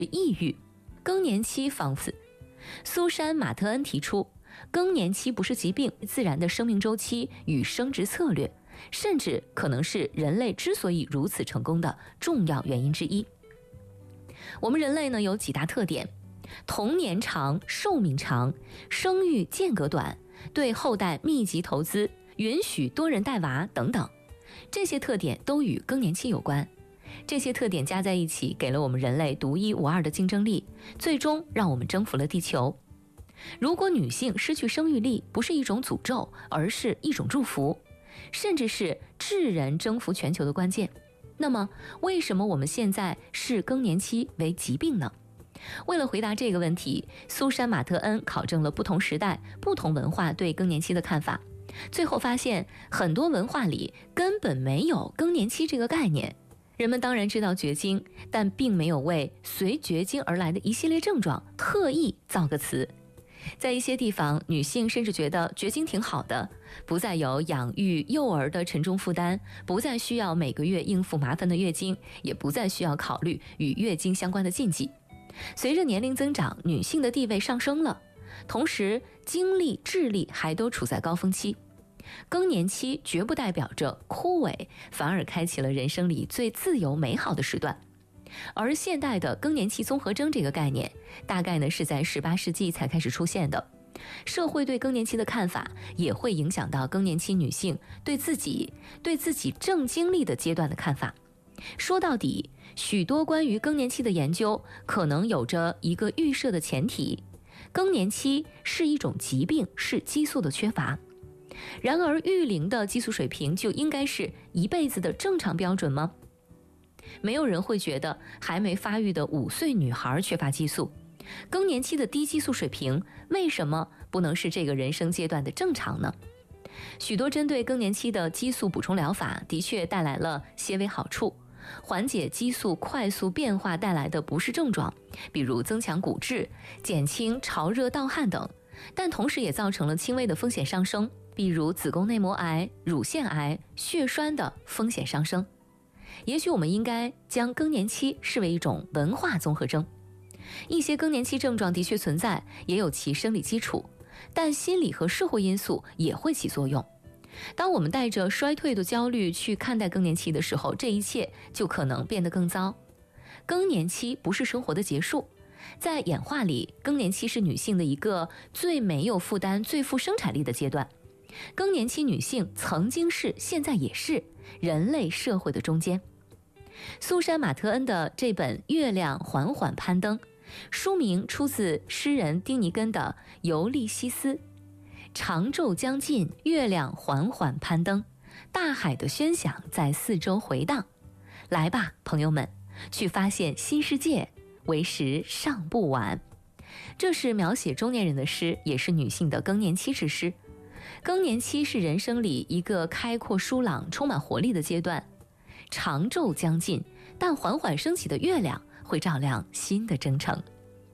抑郁。更年期仿佛苏珊·马特恩提出，更年期不是疾病，自然的生命周期与生殖策略，甚至可能是人类之所以如此成功的重要原因之一。我们人类呢有几大特点：童年长、寿命长、生育间隔短、对后代密集投资、允许多人带娃等等，这些特点都与更年期有关。这些特点加在一起，给了我们人类独一无二的竞争力，最终让我们征服了地球。如果女性失去生育力不是一种诅咒，而是一种祝福，甚至是智人征服全球的关键，那么为什么我们现在视更年期为疾病呢？为了回答这个问题，苏珊·马特恩考证了不同时代、不同文化对更年期的看法，最后发现很多文化里根本没有更年期这个概念。人们当然知道绝经，但并没有为随绝经而来的一系列症状特意造个词。在一些地方，女性甚至觉得绝经挺好的，不再有养育幼儿的沉重负担，不再需要每个月应付麻烦的月经，也不再需要考虑与月经相关的禁忌。随着年龄增长，女性的地位上升了，同时精力、智力还都处在高峰期。更年期绝不代表着枯萎，反而开启了人生里最自由美好的时段。而现代的更年期综合征这个概念，大概呢是在18世纪才开始出现的。社会对更年期的看法，也会影响到更年期女性对自己正经历的阶段的看法。说到底，许多关于更年期的研究，可能有着一个预设的前提：更年期是一种疾病，是激素的缺乏。然而，育龄的激素水平就应该是一辈子的正常标准吗？没有人会觉得还没发育的5岁女孩缺乏激素。更年期的低激素水平为什么不能是这个人生阶段的正常呢？许多针对更年期的激素补充疗法的确带来了些微好处，缓解激素快速变化带来的不适症状，比如增强骨质、减轻潮热盗汗等，但同时也造成了轻微的风险上升，比如子宫内膜癌、乳腺癌、血栓的风险上升。也许我们应该将更年期视为一种文化综合征。一些更年期症状的确存在，也有其生理基础，但心理和社会因素也会起作用。当我们带着衰退的焦虑去看待更年期的时候，这一切就可能变得更糟。更年期不是生活的结束，在演化里，更年期是女性的一个最没有负担、最富生产力的阶段。更年期女性曾经是，现在也是人类社会的中间。苏珊·马特恩的这本《月亮缓缓攀登》，书名出自诗人丁尼根的《尤利西斯》。长昼将近，月亮缓缓攀登，大海的喧响在四周回荡。来吧，朋友们，去发现新世界，为时尚不晚。这是描写中年人的诗，也是女性的更年期之诗。更年期是人生里一个开阔舒朗、充满活力的阶段。长昼将近，但缓缓升起的月亮会照亮新的征程。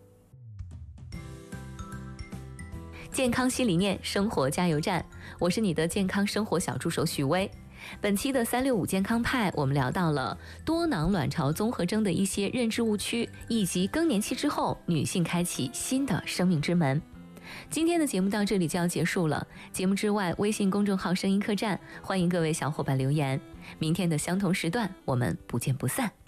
健康新理念，生活加油站，我是你的健康生活小助手许巍。本期的365健康派，我们聊到了多囊卵巢综合征的一些认知误区，以及更年期之后女性开启新的生命之门。今天的节目到这里就要结束了。节目之外，微信公众号声音客栈，欢迎各位小伙伴留言。明天的相同时段，我们不见不散。